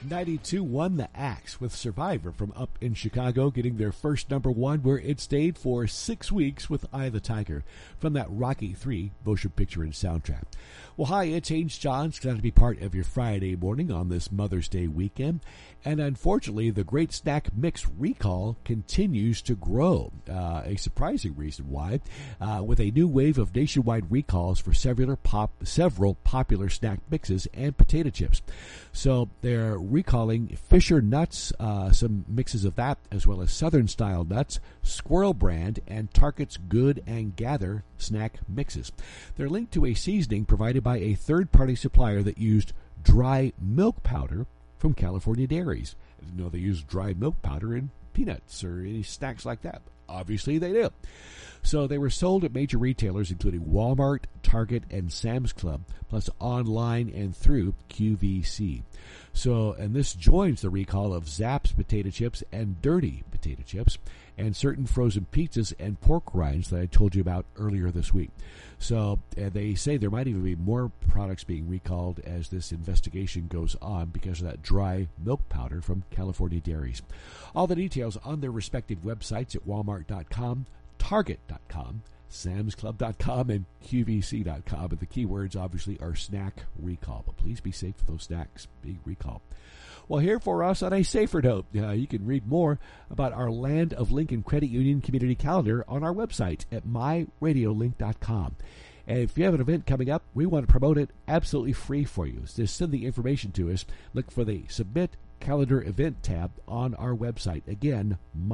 92 won the Axe with Survivor from up in Chicago, getting their first number one, where it stayed for 6 weeks with Eye of the Tiger from that Rocky III motion picture and soundtrack. Well, hi, it's Haynes Johns, glad to be part of your Friday morning on this Mother's Day weekend. And unfortunately, the Great Snack Mix recall continues to grow. A surprising reason why, with a new wave of nationwide recalls for several popular snack mixes and potato chips. So they're recalling Fisher Nuts, some mixes of that, as well as Southern Style Nuts, Squirrel Brand, and Target's Good and Gather snack mixes. They're linked to a seasoning provided by a third-party supplier that used dry milk powder from California dairies. I didn't know they used dry milk powder in peanuts or any snacks like that. Obviously they do. So they were sold at major retailers including Walmart, Target, and Sam's Club, plus online and through QVC. So, and this joins the recall of Zapp's potato chips and Dirty potato chips, and certain frozen pizzas and pork rinds that I told you about earlier this week. So they say there might even be more products being recalled as this investigation goes on because of that dry milk powder from California dairies. All the details on their respective websites at walmart.com, target.com, samsclub.com, and qvc.com. And the keywords obviously are snack recall. But please be safe with those snacks being recalled. Well, here for us on a safer note, you can read more about our Land of Lincoln Credit Union Community Calendar on our website at myradiolink.com. And if you have an event coming up, we want to promote it absolutely free for you. So just send the information to us. Look for the Submit Calendar Event tab on our website. Again,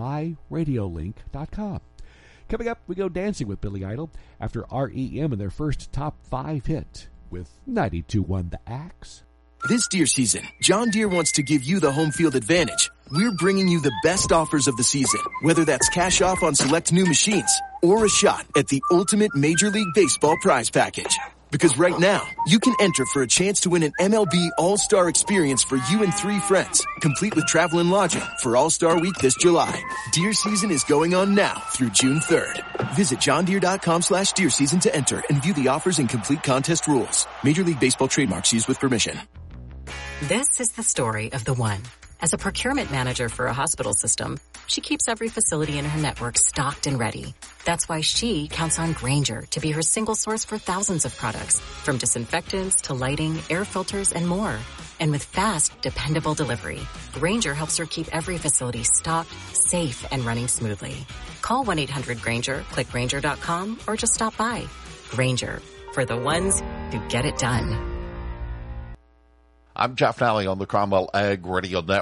myradiolink.com. Coming up, we go dancing with Billy Idol after REM and their first top 5 hit with 92.1 The Axe. This deer season, John Deere wants to give you the home field advantage. We're bringing you the best offers of the season, whether that's cash off on select new machines or a shot at the ultimate Major League Baseball prize package. Because right now, you can enter for a chance to win an MLB All-Star experience for you and 3 friends, complete with travel and lodging for All-Star Week this July. Deer season is going on now through June 3rd. Visit johndeere.com/deer season to enter and view the offers and complete contest rules. Major League Baseball trademarks used with permission. This is the story of the one. As a procurement manager for a hospital system, she keeps every facility in her network stocked and ready. That's why she counts on Grainger to be her single source for thousands of products, from disinfectants to lighting, air filters, and more. And with fast, dependable delivery, Grainger helps her keep every facility stocked, safe, and running smoothly. Call 1-800-GRAINGER, click Grainger.com, or just stop by. Grainger, for the ones who get it done. I'm Jeff Nally on the Cromwell Ag Radio Network.